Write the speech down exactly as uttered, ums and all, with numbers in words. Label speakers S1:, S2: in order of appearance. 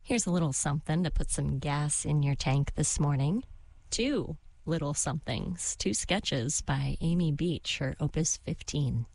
S1: Here's a little something to put some gas in your tank this morning. Two little somethings, two sketches by Amy Beach, her Opus fifteen.